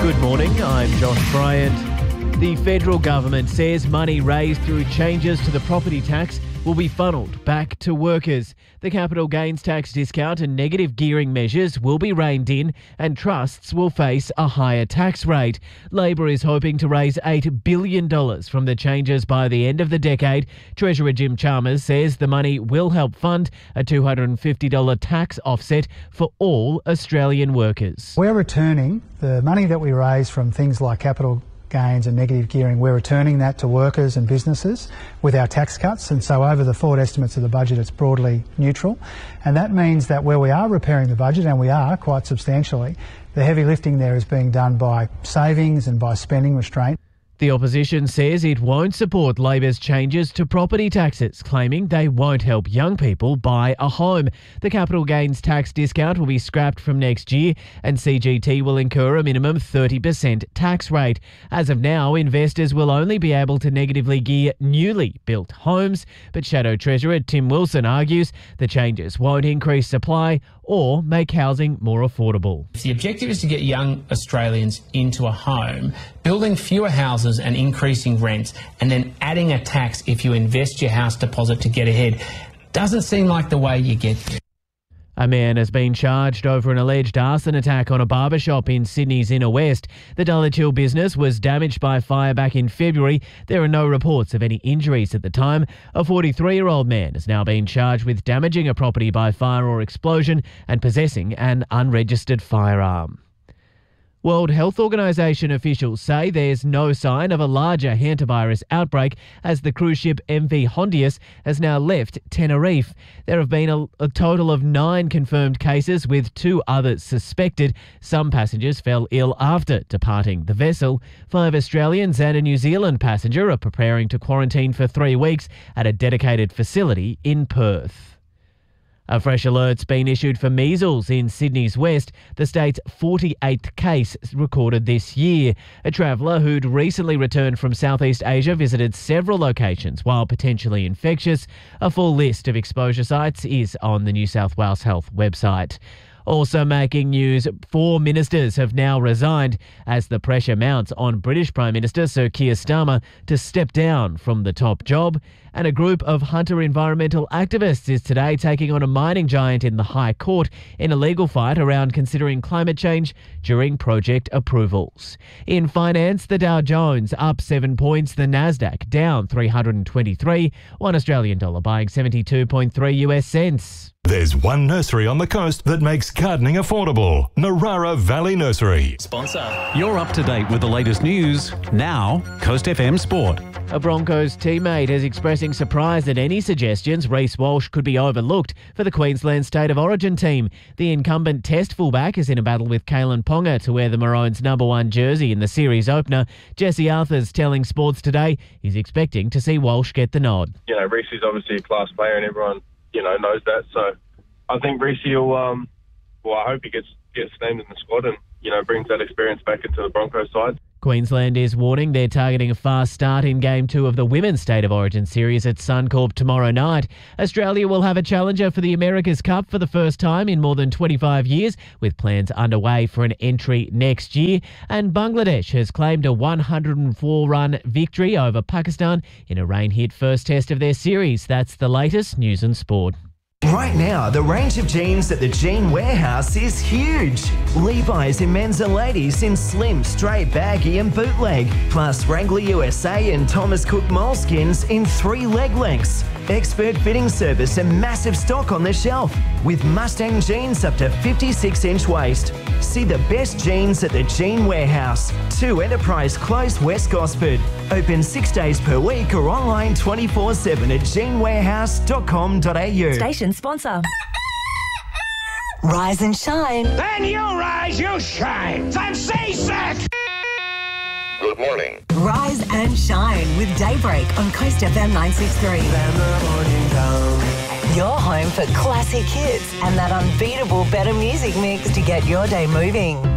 Good morning, I'm Josh Bryant. The federal government says money raised through changes to the property tax will be funneled back to workers. The capital gains tax discount and negative gearing measures will be reined in and trusts will face a higher tax rate. Labor is hoping to raise $8 billion from the changes by the end of the decade. Treasurer Jim Chalmers says the money will help fund a $250 tax offset for all Australian workers. We're returning the money that we raise from things like capital gains and negative gearing. We're returning that to workers and businesses with our tax cuts, and so over the forward estimates of the budget it's broadly neutral, and that means that where we are repairing the budget, and we are quite substantially, the heavy lifting there is being done by savings and by spending restraint. The opposition says it won't support Labor's changes to property taxes, claiming they won't help young people buy a home. The capital gains tax discount will be scrapped from next year and CGT will incur a minimum 30% tax rate. As of now, investors will only be able to negatively gear newly built homes, but Shadow Treasurer Tim Wilson argues the changes won't increase supply or make housing more affordable. If the objective is to get young Australians into a home, building fewer houses and increasing rents, and then adding a tax if you invest your house deposit to get ahead, doesn't seem like the way you get there. A man has been charged over an alleged arson attack on a barbershop in Sydney's inner west. The Dulwich Hill business was damaged by fire back in February. There are no reports of any injuries at the time. A 43-year-old man has now been charged with damaging a property by fire or explosion and possessing an unregistered firearm. World Health Organization officials say there's no sign of a larger hantavirus outbreak as the cruise ship MV Hondius has now left Tenerife. There have been a total of 9 confirmed cases with 2 others suspected. Some passengers fell ill after departing the vessel. 5 Australians and a New Zealand passenger are preparing to quarantine for 3 weeks at a dedicated facility in Perth. A fresh alert's been issued for measles in Sydney's west, the state's 48th case recorded this year. A traveller who'd recently returned from Southeast Asia visited several locations while potentially infectious. A full list of exposure sites is on the New South Wales Health website. Also making news, 4 ministers have now resigned as the pressure mounts on British Prime Minister Sir Keir Starmer to step down from the top job. And a group of Hunter environmental activists is today taking on a mining giant in the High Court in a legal fight around considering climate change during project approvals. In finance, the Dow Jones up 7 points, the Nasdaq down 323, $1 Australian dollar buying 72.3 US cents. There's one nursery on the coast that makes gardening affordable. Narara Valley Nursery. Sponsor. You're up to date with the latest news. Now, Coast FM Sport. A Broncos teammate is expressing surprise at any suggestions Reece Walsh could be overlooked for the Queensland State of Origin team. The incumbent Test fullback is in a battle with Kalen Ponga to wear the Maroons' #1 jersey in the series opener. Jesse Arthur's telling Sports Today he's expecting to see Walsh get the nod. You know, Reece is obviously a class player and everyone, knows that. So I think Reece will, I hope he gets named in the squad and, brings that experience back into the Broncos side. Queensland is warning they're targeting a fast start in Game 2 of the Women's State of Origin series at Suncorp tomorrow night. Australia will have a challenger for the America's Cup for the first time in more than 25 years, with plans underway for an entry next year. And Bangladesh has claimed a 104-run victory over Pakistan in a rain-hit first test of their series. That's the latest news and sport. Right now, the range of jeans at the Jean Warehouse is huge. Levi's in men's and ladies in slim, straight, baggy and bootleg. Plus Wrangler USA and Thomas Cook moleskins in 3 leg lengths. Expert fitting service and massive stock on the shelf. With Mustang jeans up to 56-inch waist. See the best jeans at the Jean Warehouse. 2 Enterprise Close, West Gosford. Open 6 days per week or online 24/7 at jeanwarehouse.com.au. Station sponsor. Rise and shine. Then you rise, you shine. I'm seasick. Good morning. Rise and shine with Daybreak on Coast FM 963. Your home for classic hits and that unbeatable better music mix to get your day moving.